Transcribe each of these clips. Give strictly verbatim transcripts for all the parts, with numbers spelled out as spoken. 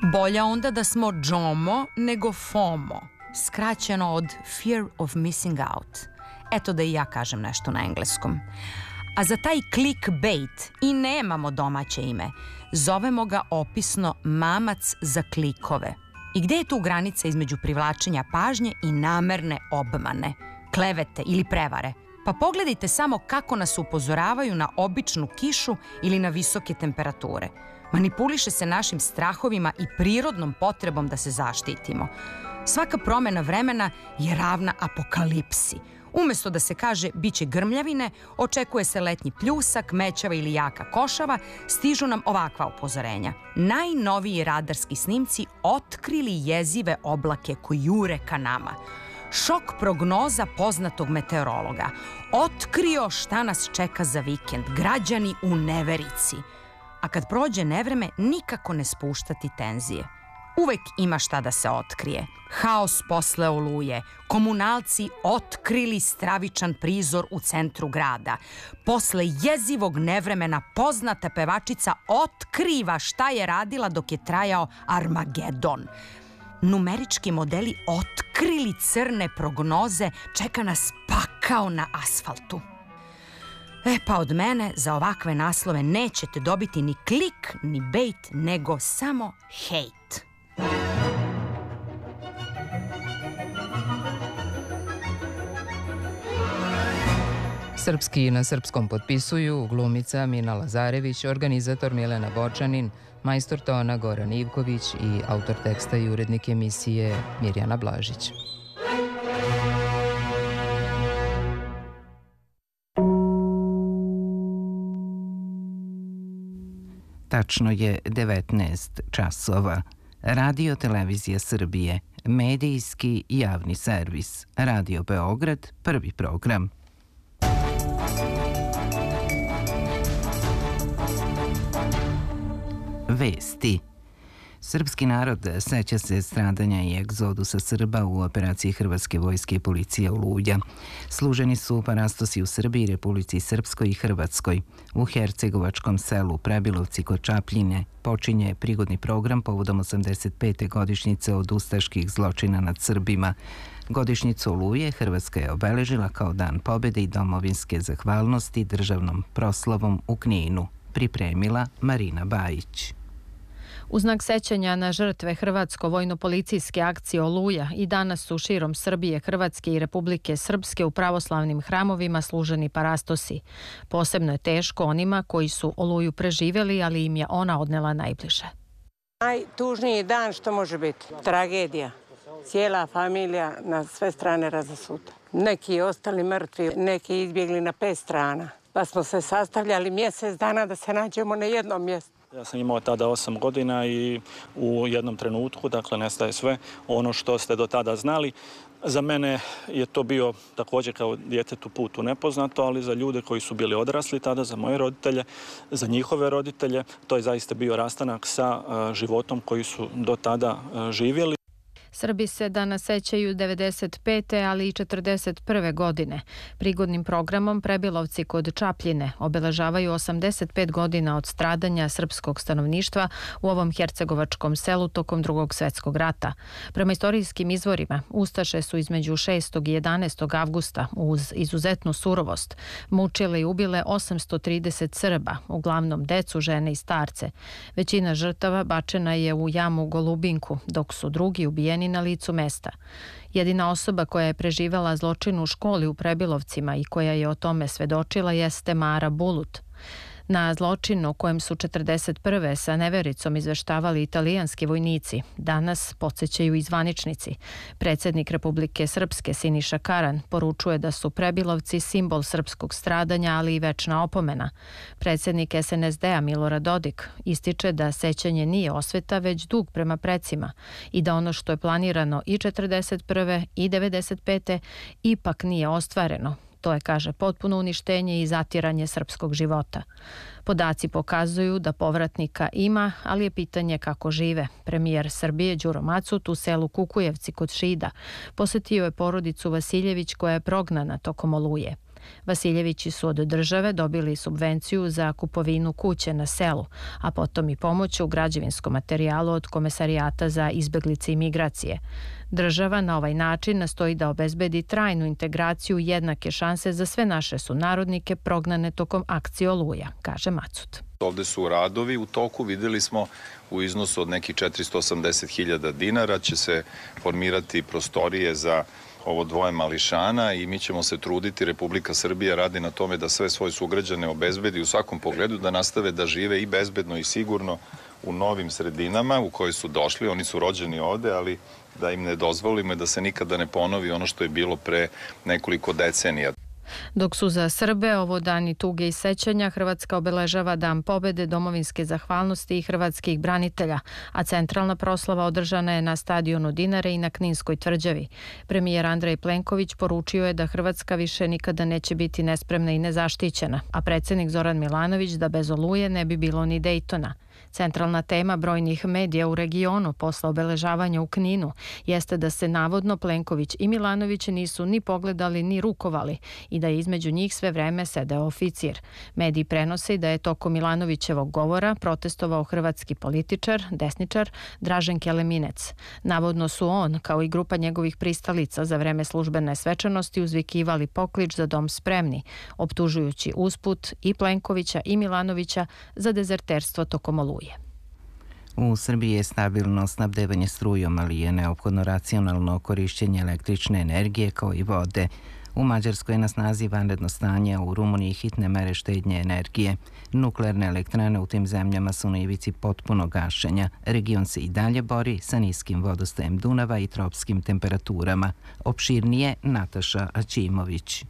Bolja onda da smo džomo nego FOMO, skraćeno od Fear of Missing Out. Eto da i ja kažem nešto na engleskom. A za taj clickbait i nemamo domaće ime. Zovemo ga opisno mamac za klikove. I gde je tu granica između privlačenja pažnje i namerne obmane, klevete ili prevare? Pa pogledajte samo kako nas upozoravaju na običnu kišu ili na visoke temperature. Manipuliše se našim strahovima i prirodnom potrebom da se zaštitimo. Svaka promena vremena je ravna apokalipsi. Umesto da se kaže biće grmljavine, očekuje se letnji pljusak, mećava ili jaka košava, stižu nam ovakva upozorenja. Najnoviji radarski snimci otkrili jezive oblake koji jure ka nama. Šok prognoza poznatog meteorologa. Otkrio šta nas čeka za vikend. Građani u neverici. A kad prođe nevreme, nikako ne spuštati tenzije. Uvek ima šta da se otkrije. Haos posle oluje. Komunalci otkrili stravičan prizor u centru grada. Posle jezivog nevremena poznata pevačica otkriva šta je radila dok je trajao Armagedon. Numerički modeli otkrili crne prognoze, čeka nas pakao na asfaltu. E pa od mene za ovakve naslove nećete dobiti ni klik, ni bait, nego samo hejt. Srpski na srpskom potpisuju glumica Mina Lazarević, organizator Milena Bočanin, majstor tona Goran Ivković i autor teksta i urednik emisije Mirjana Blažić. Tačno je devetnaest časova. Radio Televizija Srbije, medijski javni servis. Radio Beograd, prvi program. Vesti. Srpski narod seća se stradanja i egzodusa Srba u operaciji Hrvatske vojske i policije Oluja. Služeni su parastosi u Srbiji, Republici Srpskoj i Hrvatskoj. U hercegovačkom selu Prebilovci kod Čapljine počinje prigodni program povodom osamdeset pete godišnjice od ustaških zločina nad Srbima. Godišnjicu Oluje Hrvatska je obeležila kao dan pobjede i domovinske zahvalnosti državnom proslavom u Kninu. Pripremila Marina Bajić. U znak sećanja na žrtve hrvatsko-vojno-policijske akcije Oluja i danas su širom Srbije, Hrvatske i Republike Srpske u pravoslavnim hramovima služeni parastosi. Posebno je teško onima koji su Oluju preživjeli, ali im je ona odnela najbliže. Najtužniji dan što može biti. Tragedija. Cijela familija na sve strane razasuta. Neki ostali mrtvi, neki izbjegli na pet strana. Pa smo se sastavljali mjesec dana da se nađemo na jednom mjestu. Ja sam imao tada osam godina i u jednom trenutku, dakle, nestaje sve ono što ste do tada znali. Za mene je to bio također kao djetetu put u nepoznato, ali za ljude koji su bili odrasli tada, za moje roditelje, za njihove roditelje, to je zaista bio rastanak sa životom koji su do tada živjeli. Srbi se danas sećaju devedeset pete ali i četrdeset prve godine. Prigodnim programom Prebilovci kod Čapljine obeležavaju osamdeset pet godina od stradanja srpskog stanovništva u ovom hercegovačkom selu tokom Drugog svjetskog rata. Prema istorijskim izvorima, ustaše su između šestog i jedanaestog avgusta uz izuzetnu surovost mučile i ubile osamsto trideset Srba, uglavnom decu, žene i starce. Većina žrtava bačena je u jamu Golubinku, dok su drugi ubijeni na licu mesta. Jedina osoba koja je preživela zločin u školi u Prebilovcima i koja je o tome svedočila jeste Mara Bulut. Na zločin o kojem su četrdeset prve sa nevericom izveštavali italijanski vojnici, danas podsjećaju i zvaničnici. Predsjednik Republike Srpske Siniša Karan poručuje da su Prebilovci simbol srpskog stradanja, ali i večna opomena. Predsjednik es en es de-a Milorad Dodik ističe da sećanje nije osveta, već dug prema precima i da ono što je planirano i četrdeset prve i devedeset pete ipak nije ostvareno. To je, kaže, potpuno uništenje i zatiranje srpskog života. Podaci pokazuju da povratnika ima, ali je pitanje kako žive. Premijer Srbije Đuro Macut u selu Kukujevci kod Šida posjetio je porodicu Vasiljević koja je prognana tokom Oluje. Vasiljevići su od države dobili subvenciju za kupovinu kuće na selu, a potom i pomoć u građevinskom materijalu od Komesarijata za izbeglice i migracije. Država na ovaj način nastoji da obezbedi trajnu integraciju jednake šanse za sve naše sunarodnike prognane tokom akcije Oluja, kaže Macut. Ovde su radovi u toku, videli smo u iznosu od nekih četiristo osamdeset hiljada dinara će se formirati prostorije za ovo dvoje mališana i mi ćemo se truditi, Republika Srbija radi na tome da sve svoje sugrađane obezbedi u svakom pogledu, da nastave da žive i bezbedno i sigurno u novim sredinama u koje su došli, oni su rođeni ovde, ali da im ne dozvolimo da se nikada ne ponovi ono što je bilo pre nekoliko decenija. Dok su za Srbe ovo dani tuge i sećanja, Hrvatska obeležava Dan pobede, domovinske zahvalnosti i hrvatskih branitelja, a centralna proslava održana je na stadionu Dinare i na Kninskoj tvrđavi. Premijer Andrej Plenković poručio je da Hrvatska više nikada neće biti nespremna i nezaštićena, a predsjednik Zoran Milanović da bez Oluje ne bi bilo ni Dejtona. Centralna tema brojnih medija u regionu posle obeležavanja u Kninu jeste da se navodno Plenković i Milanović nisu ni pogledali ni rukovali i da je između njih sve vreme sedeo oficir. Mediji prenose da je tokom Milanovićevog govora protestovao hrvatski političar, desničar Dražen Keleminec. Navodno su on, kao i grupa njegovih pristalica za vreme službene svečanosti uzvikivali poklič za dom spremni, optužujući usput i Plenkovića i Milanovića za dezerterstvo tokom Oluje. U Srbiji je stabilno snabdevanje strujom, ali je neophodno racionalno korišćenje električne energije kao i vode. U Mađarskoj je na snazi vanredno stanje, a u Rumuniji hitne mere štednje energije. Nuklearne elektrane u tim zemljama su na ivici potpunog gašenja. Region se i dalje bori sa niskim vodostajem Dunava i tropskim temperaturama. Opširnije Nataša Aćimović.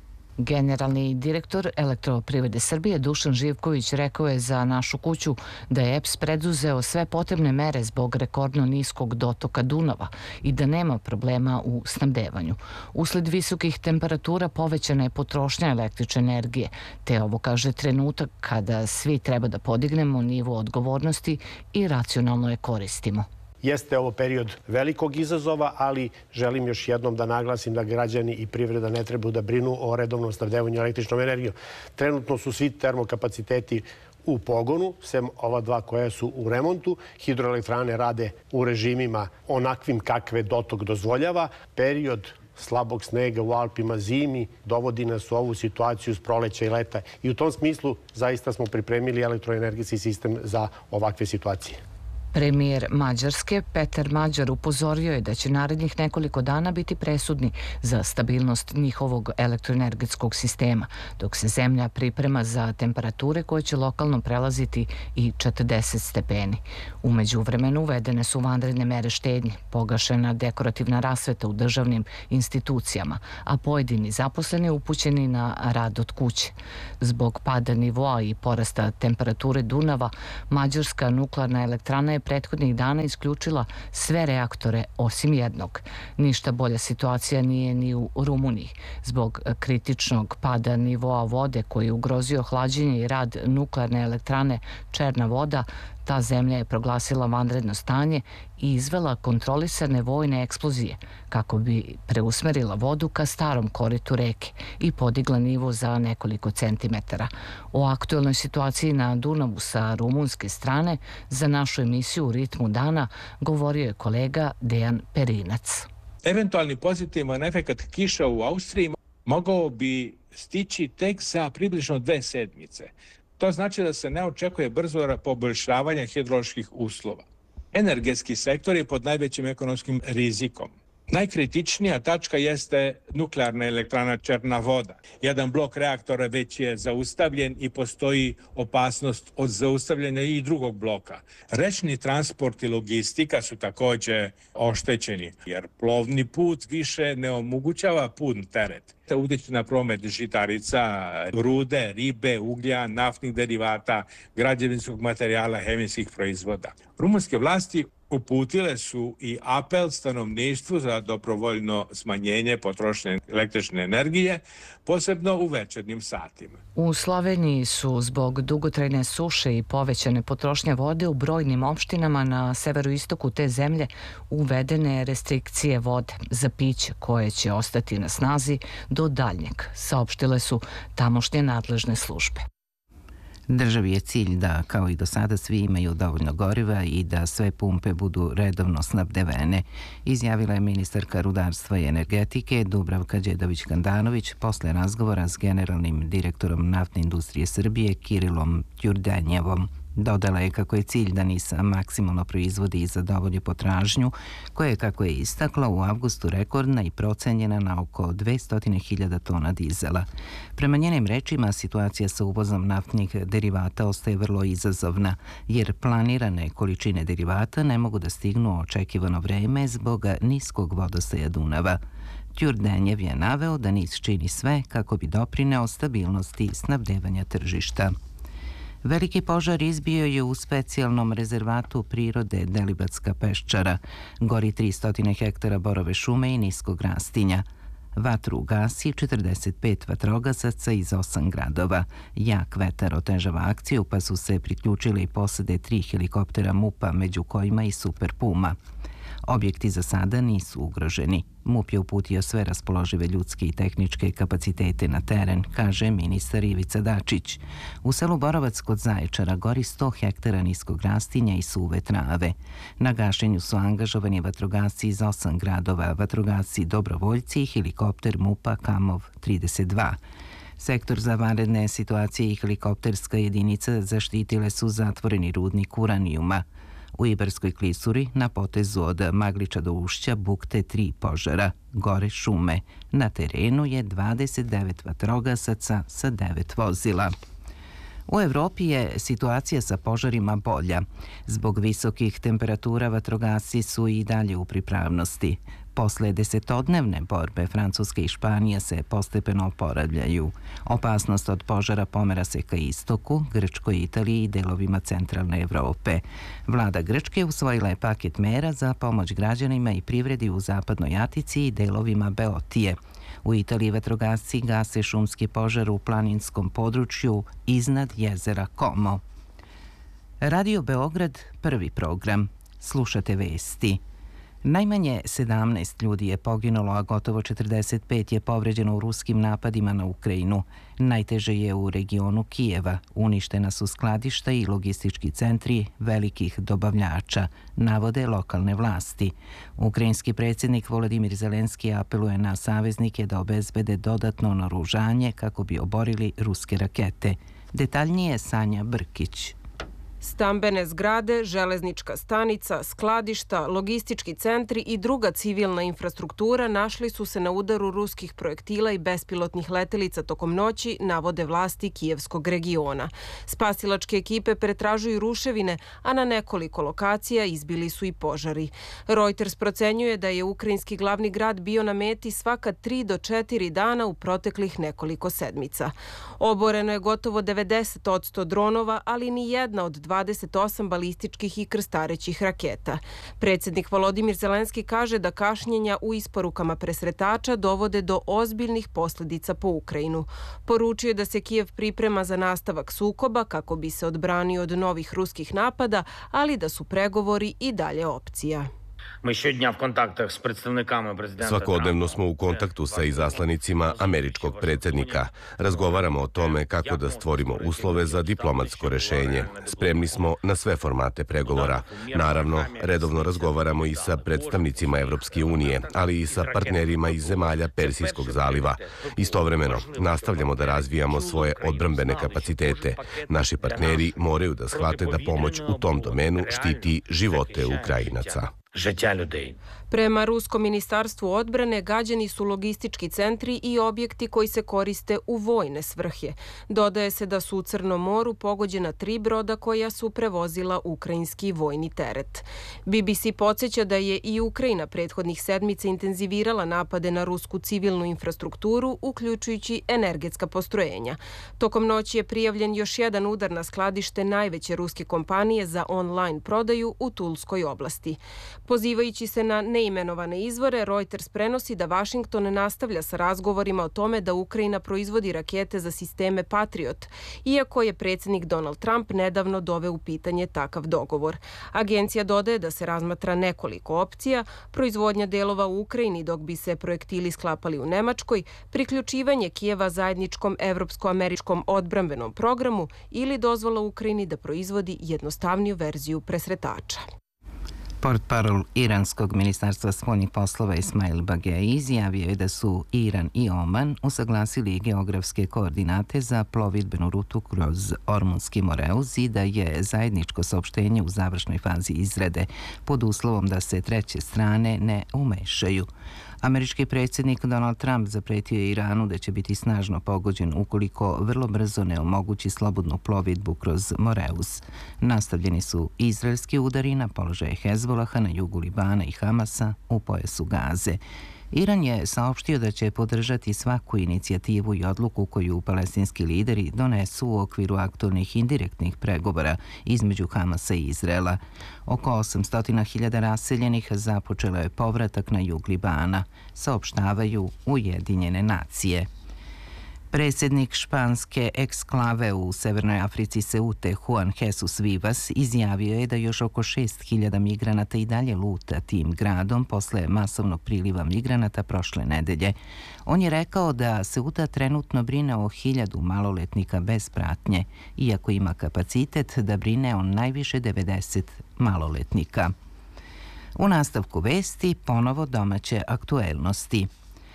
Generalni direktor Elektroprivrede Srbije Dušan Živković rekao je za Našu kuću da je E P S preduzeo sve potrebne mere zbog rekordno niskog dotoka Dunava i da nema problema u snabdevanju. Usled visokih temperatura povećana je potrošnja električne energije, te ovo kaže trenutak kada svi treba da podignemo nivo odgovornosti i racionalno je koristimo. Jeste ovo period velikog izazova, ali želim još jednom da naglasim da građani i privreda ne trebaju da brinu o redovnom snabdevanju električnom energijom. Trenutno su svi termokapaciteti u pogonu, sem ova dva koja su u remontu. Hidroelektrane rade u režimima onakvim kakve dotok dozvoljava. Period slabog snega u Alpima zimi dovodi nas u ovu situaciju s proleća i leta. I u tom smislu zaista smo pripremili elektroenergetski sistem za ovakve situacije. Premijer Mađarske Petar Mađar upozorio je da će narednih nekoliko dana biti presudni za stabilnost njihovog elektroenergetskog sistema, dok se zemlja priprema za temperature koje će lokalno prelaziti i četrdeset stepeni. U međuvremenu uvedene su vanredne mere štednje, pogašena dekorativna rasveta u državnim institucijama, a pojedini zaposleni upućeni na rad od kuće. Zbog pada nivoa i porasta temperature Dunava, Mađarska nuklearna elektrana je prethodnih dana isključila sve reaktore osim jednog. Ništa bolja situacija nije ni u Rumuniji. Zbog kritičnog pada nivoa vode koji je ugrozio hlađenje i rad nuklearne elektrane Černa voda, ta zemlja je proglasila vanredno stanje i izvela kontrolisane vojne eksplozije kako bi preusmerila vodu ka starom koritu reke i podigla nivo za nekoliko centimetara. O aktuelnoj situaciji na Dunavu sa rumunske strane za našu emisiju U ritmu dana govorio je kolega Dejan Perinac. Eventualni pozitivan efekat kiša u Austriji mogao bi stići tek za približno dve sedmice. To znači da se ne očekuje brzo poboljšavanje hidroloških uslova. Energetski sektor je pod najvećim ekonomskim rizikom. Najkritičnija tačka jeste nuklearna elektrana Černa voda. Jedan blok reaktora već je zaustavljen i postoji opasnost od zaustavljanja i drugog bloka. Rečni transport i logistika su također oštećeni, jer plovni put više ne omogućava pun teret. To utiče na promet žitarica, rude, ribe, uglja, naftnih derivata, građevinskog materijala, hemijskih proizvoda. Rumunske vlasti uputile su i apel stanovništvu za dobrovoljno smanjenje potrošnje električne energije, posebno u večernjim satima. U Sloveniji su zbog dugotrajne suše i povećane potrošnje vode u brojnim opštinama na severoistoku te zemlje uvedene restrikcije vode za piće koje će ostati na snazi do daljnjeg, saopštile su tamošnje nadležne službe. Državi je cilj da, kao i do sada, svi imaju dovoljno goriva i da sve pumpe budu redovno snabdevene, izjavila je ministarka rudarstva i energetike Dubravka Đedović-Handanović posle razgovora s generalnim direktorom Naftne industrije Srbije Kirilom Đurđenjevom. Dodala je kako je cilj da NIS maksimalno proizvodi i zadovolji potražnju, koja je, kako je istakla, u avgustu rekordna i procenjena na oko dvesta hiljada tona dizela. Prema njenim rečima, situacija sa uvozom naftnih derivata ostaje vrlo izazovna, jer planirane količine derivata ne mogu da stignu u očekivano vreme zbog niskog vodostaja Dunava. Đurđenjev je naveo da NIS čini sve kako bi doprineo stabilnosti snabdevanja tržišta. Veliki požar izbio je u specijalnom rezervatu prirode Delibatska peščara. Gori tristo hektara borove šume i niskog rastinja. Vatru gasi četrdeset pet vatrogasaca iz osam gradova. Jak vetar otežava akciju, pa su se priključile i posade tri helikoptera MUP-a, među kojima i Super Puma. Objekti za sada nisu ugroženi. MUP je uputio sve raspoložive ljudske i tehničke kapacitete na teren, kaže ministar Ivica Dačić. U selu Borovac kod Zaječara gori sto hektara niskog rastinja i suve trave. Na gašenju su angažovani vatrogasci iz osam gradova, vatrogasci dobrovoljci i helikopter MUP-a Kamov trideset dva. Sektor za vanredne situacije i helikopterska jedinica zaštitile su zatvoreni rudnik uranijuma. U Ibarskoj klisuri, na potezu od Magliča do Ušća, bukte tri požara, gore šume. Na terenu je dvadeset devet vatrogasaca sa devet vozila. U Evropi je situacija sa požarima bolja. Zbog visokih temperatura vatrogasci su i dalje u pripravnosti. Posle desetodnevne borbe Francuska i Španija se postepeno oporavljaju. Opasnost od požara pomera se ka istoku, Grčkoj, Italiji i delovima centralne Evrope. Vlada Grčke usvojila je paket mera za pomoć građanima i privredi u zapadnoj Atici i delovima Beotije. U Italiji vatrogasci gase šumski požar u planinskom području iznad jezera Como. Radio Beograd, prvi program. Slušate vesti. Najmanje sedamnaest ljudi je poginulo, a gotovo četrdeset pet je povređeno u ruskim napadima na Ukrajinu. Najteže je u regionu Kijeva. Uništena su skladišta i logistički centri velikih dobavljača, navode lokalne vlasti. Ukrajinski predsjednik Volodimir Zelenski apeluje na saveznike da obezbede dodatno naoružanje kako bi oborili ruske rakete. Detaljnije Sanja Brkić. Stambene zgrade, železnička stanica, skladišta, logistički centri i druga civilna infrastruktura našli su se na udaru ruskih projektila i bespilotnih letelica tokom noći, navode vlasti kijevskog regiona. Spasilačke ekipe pretražuju ruševine, a na nekoliko lokacija izbili su i požari. Reuters procenjuje da je ukrajinski glavni grad bio na meti svaka tri do četiri dana u proteklih nekoliko sedmica. Oboreno je gotovo devedeset posto dronova, ali ni jedna od dvadeset osam balističkih i krstarećih raketa. Predsjednik Volodimir Zelenski kaže da kašnjenja u isporukama presretača dovode do ozbiljnih posljedica po Ukrajinu. Poručio je da se Kijev priprema za nastavak sukoba kako bi se odbranio od novih ruskih napada, ali da su pregovori i dalje opcija. Svakodnevno smo u kontaktu sa izaslanicima američkog predsjednika. Razgovaramo o tome kako da stvorimo uslove za diplomatsko rešenje. Spremni smo na sve formate pregovora. Naravno, redovno razgovaramo i sa predstavnicima Evropske unije, ali i sa partnerima iz zemalja Persijskog zaliva. Istovremeno, nastavljamo da razvijamo svoje odbrambene kapacitete. Naši partneri moraju da shvate da pomoć u tom domenu štiti živote Ukrajinaca. життя людей. Prema Ruskom ministarstvu odbrane gađani su logistički centri i objekti koji se koriste u vojne svrhe. Dodaje se da su u Crnom moru pogođena tri broda koja su prevozila ukrajinski vojni teret. B B C podsjeća da je i Ukrajina prethodnih sedmica intenzivirala napade na rusku civilnu infrastrukturu, uključujući energetska postrojenja. Tokom noći je prijavljen još jedan udar na skladište najveće ruske kompanije za online prodaju u Tulskoj oblasti. Pozivajući se na neimenovane izvore, Reuters prenosi da Vašington nastavlja sa razgovorima o tome da Ukrajina proizvodi rakete za sisteme Patriot, iako je predsjednik Donald Trump nedavno doveo u pitanje takav dogovor. Agencija dodaje da se razmatra nekoliko opcija, proizvodnja delova u Ukrajini dok bi se projektili sklapali u Nemačkoj, priključivanje Kijeva zajedničkom evropsko-američkom odbrambenom programu ili dozvola Ukrajini da proizvodi jednostavniju verziju presretača. Portparol iranskog ministarstva spoljnih poslova Ismail Bagei izjavio je da su Iran i Oman usaglasili geografske koordinate za plovidbenu rutu kroz Ormunski moreuz i da je zajedničko saopštenje u završnoj fazi izrade pod uslovom da se treće strane ne umešaju. Američki predsjednik Donald Trump zapretio je Iranu da će biti snažno pogođen ukoliko vrlo brzo ne omogući slobodnu plovidbu kroz Moreuz. Nastavljeni su izraelski udari na položaje Hezbolaha na jugu Libana i Hamasa u pojasu Gaze. Iran je saopštio da će podržati svaku inicijativu i odluku koju palestinski lideri donesu u okviru aktualnih indirektnih pregovora između Hamasa i Izraela. Oko osamsto hiljada raseljenih započelo je povratak na jug Libana, saopštavaju Ujedinjene nacije. Predsjednik španske eksklave u Severnoj Africi Seute Juan Jesus Vivas izjavio je da još oko šest hiljada migranata i dalje luta tim gradom posle masovnog priliva migranata prošle nedelje. On je rekao da Seuta trenutno brine o hiljadu maloletnika bez pratnje, iako ima kapacitet da brine o najviše devedeset maloletnika. U nastavku vesti ponovo domaće aktuelnosti.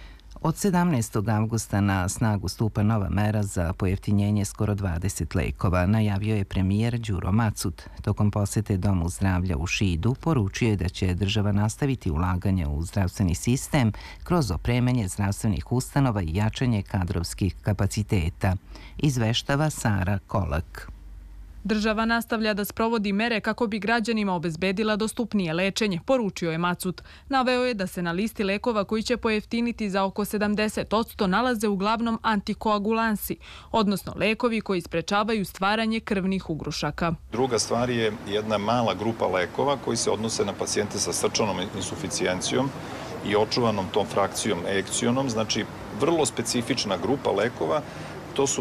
Od sedamnaestog avgusta na snagu stupa nova mera za pojeftinjenje skoro dvadeset lekova, najavio je premijer Đuro Macut. Tokom posete Domu zdravlja u Šidu poručio je da će država nastaviti ulaganje u zdravstveni sistem kroz opremanje zdravstvenih ustanova i jačanje kadrovskih kapaciteta, izveštava Sara Kolak. Država nastavlja da sprovodi mere kako bi građanima obezbedila dostupnije lečenje, poručio je Macut. Naveo je da se na listi lekova koji će pojeftiniti za oko sedamdeset posto nalaze uglavnom antikoagulansi, odnosno lekovi koji sprečavaju stvaranje krvnih ugrušaka. Druga stvar je jedna mala grupa lekova koji se odnose na pacijente sa srčanom insuficijencijom i očuvanom tom frakcijom ejekcionom, znači vrlo specifična grupa lekova. To su,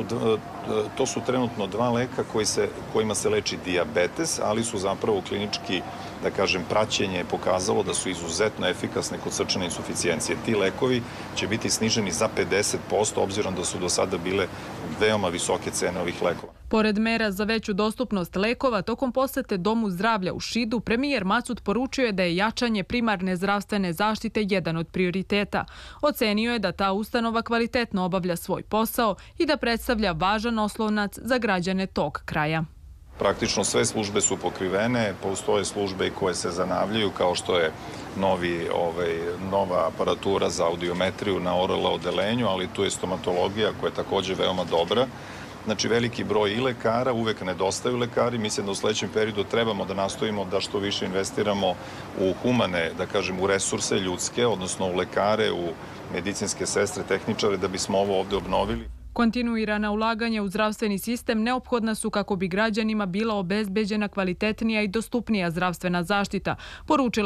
to su trenutno dva leka koji se, kojima se leči dijabetes, ali su zapravo klinički, da kažem, praćenje pokazalo da su izuzetno efikasne kod srčane insuficijencije. Ti lekovi će biti sniženi za pedeset posto, obzirom da su do sada bile veoma visoke cene ovih lekova. Pored mera za veću dostupnost lekova, tokom posete Domu zdravlja u Šidu, premijer Macut poručio je da je jačanje primarne zdravstvene zaštite jedan od prioriteta. Ocenio je da ta ustanova kvalitetno obavlja svoj posao i da predstavlja važan oslonac za građane tog kraja. Praktično sve službe su pokrivene, postoje službe koje se zanavljaju, kao što je novi, ovaj, nova aparatura za audiometriju na O R L odelenju, ali tu je stomatologija koja je također veoma dobra. Znači, veliki broj i lekara, uvek nedostaju lekari. Mislim da u sledećem periodu trebamo da nastojimo da što više investiramo u humane, da kažem, u resurse ljudske, odnosno u lekare, u medicinske sestre, tehničare, da bismo ovo ovde obnovili. Kontinuirana ulaganja u zdravstveni sistem neophodna su kako bi građanima bila obezbeđena kvalitetnija i dostupnija zdravstvena zaštita, poručila